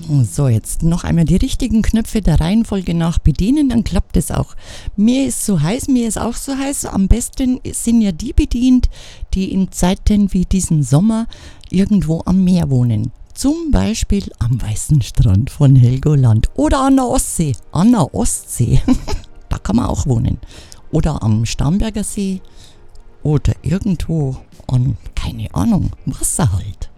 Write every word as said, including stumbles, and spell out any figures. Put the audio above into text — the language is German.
So, jetzt noch einmal die richtigen Knöpfe der Reihenfolge nach bedienen, dann klappt es auch. Mir ist so heiß, mir ist auch so heiß. Am besten sind ja die bedient, die in Zeiten wie diesen Sommer irgendwo am Meer wohnen. Zum Beispiel am weißen Strand von Helgoland oder an der Ostsee. An der Ostsee, da kann man auch wohnen. Oder am Starnberger See oder irgendwo an, keine Ahnung, Wasser halt.